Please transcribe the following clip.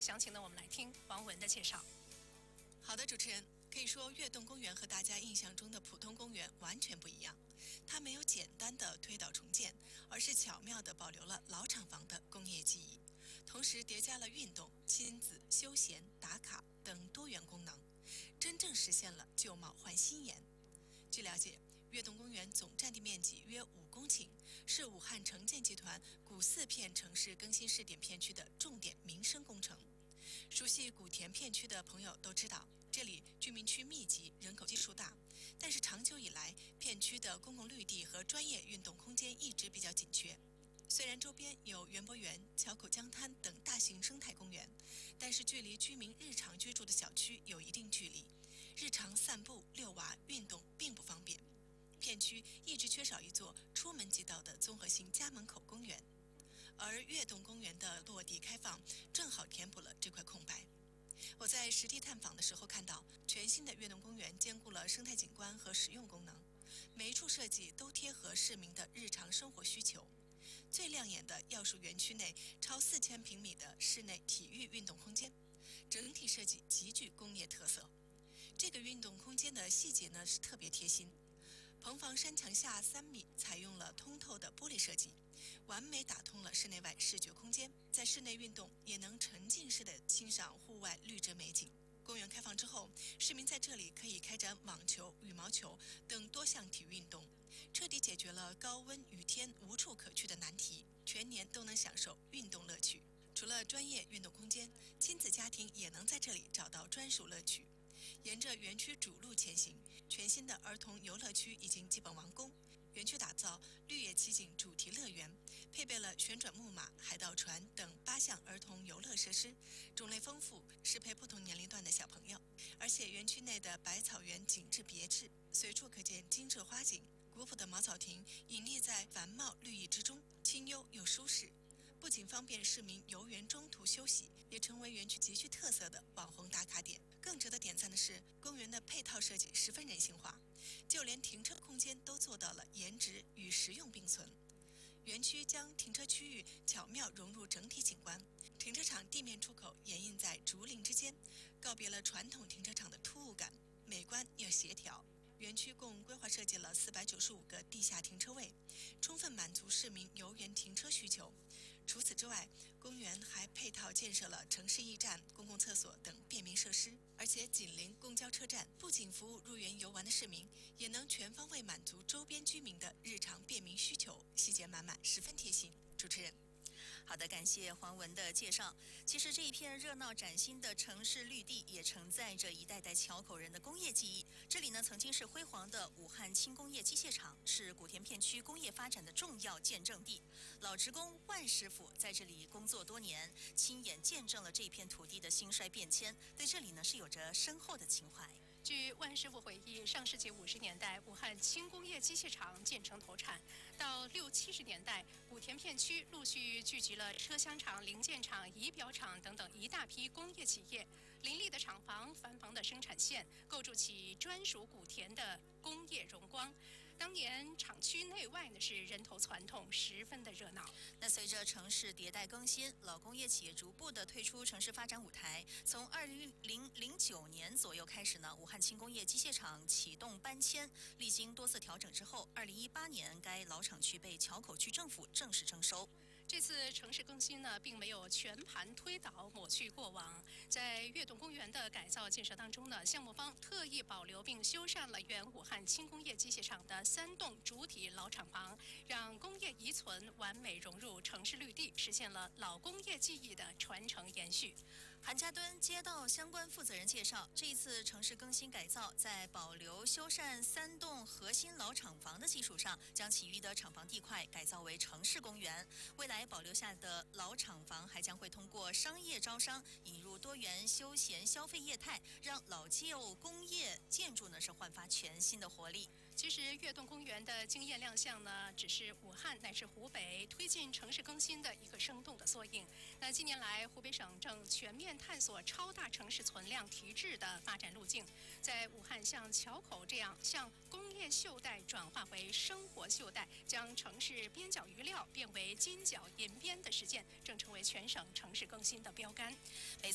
详情呢，我们来听王文的介绍。 好的，主持人，可以说悦动公园和大家印象中的普通公园完全不一样。它没有简单的推倒重建，而是巧妙地保留了老厂房的工业记忆，同时叠加了运动、亲子、休闲、打卡等多元功能，真正实现了旧貌换新颜。据了解，悦动公园总占地面积约5公顷，是武汉城建集团古4片城市更新试点片区的重点民生工程。熟悉古田片区的朋友都知道，这里居民区密集，人口基数大，但是长久以来，片区的公共绿地和专业运动空间一直比较紧缺。虽然周边有园博园、桥口江滩等大型生态公园，但是距离居民日常居住的小区有一定距离，日常散步、遛娃、运动并不方便。片区一直缺少一座出门即到的综合性家门口公园，而悦动公园的落地开放正好填补了这块空白。我在实地探访的时候看到，全新的悦动公园兼顾了生态景观和实用功能，每一处设计都贴合市民的日常生活需求。最亮眼的要数园区内超4000平米的室内体育运动空间，整体设计极具工业特色。这个运动空间的细节呢是特别贴心，棚房山墙下3米采用了通透的玻璃设计，完美打通了室内外视觉空间，在室内运动也能沉浸式的欣赏户外绿植美景。公园开放之后，市民在这里可以开展网球、羽毛球等多项体育运动，彻底解决了高温雨天无处可去的难题，全年都能享受运动乐趣。除了专业运动空间，亲子家庭也能在这里找到专属乐趣。沿着园区主路前行，全新的儿童游乐区已经基本完工。园区打造绿野奇景主题乐园，配备了旋转木马、海盗船等8项儿童游乐设施，种类丰富，适配不同年龄段的小朋友。而且园区内的百草园景致别致，随处可见精致花景，古朴的茅草亭隐匿在繁茂绿意之中，清幽又舒适。不仅方便市民游园中途休息，也成为园区极具特色的网红打卡点。更值得点赞的是，公园的配套设计十分人性化，就连停车空间都做到了颜值与实用并存。园区将停车区域巧妙融入整体景观，停车场地面出口掩映在竹林之间，告别了传统停车场的突兀感，美观又协调。园区共规划设计了495个地下停车位，充分满足市民游园停车需求。除此之外，公园还配套建设了城市驿站、公共厕所等便民设施，而且紧邻公交车站，不仅服务入园游玩的市民，也能全方位满足周边居民的日常便民需求，细节满满，十分贴心。主持人。 好的，感谢黄文的介绍。其实这一片热闹崭新的城市绿地，也承载着一代代桥口人的工业记忆。这里呢，曾经是辉煌的武汉轻工业机械厂，是古田片区工业发展的重要见证地。老职工万师傅在这里工作多年，亲眼见证了这片土地的兴衰变迁，对这里呢是有着深厚的情怀。 据万师傅回忆，上世纪50年代，武汉轻工业机械厂建成投产，到60、70年代，古田片区陆续聚集了车厢厂、零件厂、仪表厂等等一大批工业企业，林立的厂房、繁忙的生产线，构筑起专属古田的工业荣光。当年厂区内外呢是人头攒动，十分的热闹。 那随着城市迭代更新，老工业企业逐步的退出城市发展舞台。从2009年左右开始呢，武汉轻工业机械厂启动搬迁，历经多次调整之后，2018年该老厂区被桥口区政府正式征收。 这次城市更新呢，并没有全盘推倒、抹去过往。在悦动公园的改造建设当中呢，项目方特意保留并修缮了原武汉轻工业机械厂的3栋主体老厂房，让工业遗存完美融入城市绿地，实现了老工业技艺的传承延续。 韩家墩街道相关负责人介绍，这一次城市更新改造，在保留修缮3栋核心老厂房的基础上，将其余的厂房地块改造为城市公园。未来保留下的老厂房还将会通过商业招商引入多元休闲消费业态，让老旧工业建筑呢是焕发全新的活力。 其实悦动公园的惊艳亮相呢，只是武汉乃至湖北推进城市更新的一个生动的缩影。那近年来，湖北省正全面探索超大城市存量提质的发展路径，在武汉像桥口这样向工业袖带转化为生活袖带，将城市边角余料变为金角银边的实践，正成为全省城市更新的标杆。